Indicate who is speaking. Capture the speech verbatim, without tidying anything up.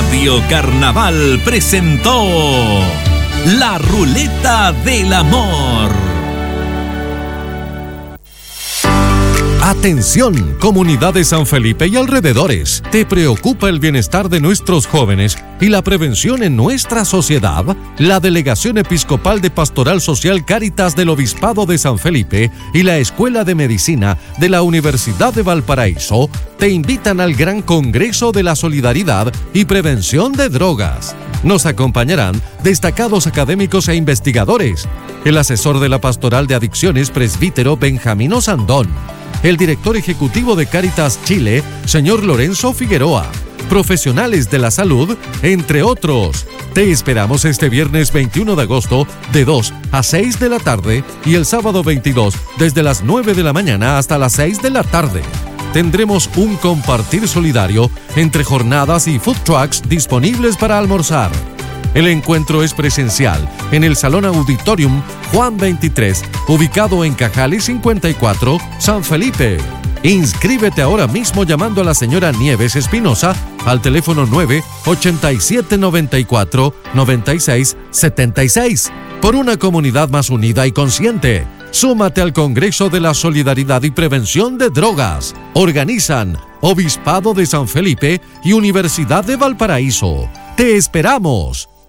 Speaker 1: Radio Carnaval presentó La Ruleta del Amor.
Speaker 2: Atención, comunidad de San Felipe y alrededores. ¿Te preocupa el bienestar de nuestros jóvenes y la prevención en nuestra sociedad? La Delegación Episcopal de Pastoral Social Cáritas del Obispado de San Felipe y la Escuela de Medicina de la Universidad de Valparaíso te invitan al Gran Congreso de la Solidaridad y Prevención de Drogas. Nos acompañarán destacados académicos e investigadores, el asesor de la Pastoral de Adicciones, presbítero Benjamín Osandón, el director ejecutivo de Cáritas Chile, señor Lorenzo Figueroa, profesionales de la salud, entre otros. Te esperamos este viernes veintiuno de agosto de dos a seis de la tarde y el sábado veintidós desde las nueve de la mañana hasta las seis de la tarde. Tendremos un compartir solidario entre jornadas y food trucks disponibles para almorzar. El encuentro es presencial en el Salón Auditorium Juan veintitrés, ubicado en Cajali cincuenta y cuatro, San Felipe. Inscríbete ahora mismo llamando a la señora Nieves Espinosa al teléfono nueve ochenta y siete noventa y cuatro noventa y seis setenta y seis. Por una comunidad más unida y consciente. Súmate al Congreso de la Solidaridad y Prevención de Drogas. Organizan Obispado de San Felipe y Universidad de Valparaíso. ¡Te esperamos!